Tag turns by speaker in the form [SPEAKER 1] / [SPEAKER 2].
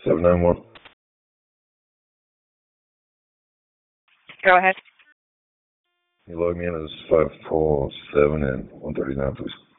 [SPEAKER 1] 791.
[SPEAKER 2] Go ahead.
[SPEAKER 1] You log me in as 547 and 139, please.